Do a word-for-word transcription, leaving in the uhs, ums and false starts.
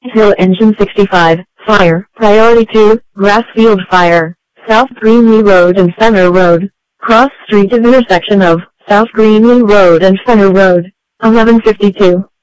Hill Engine sixty-five, Fire, Priority two, Grassfield Fire, South Greenlee Road and Fenner Road. Cross Street is intersection of South Greenlee Road and Fenner Road. eleven fifty-two.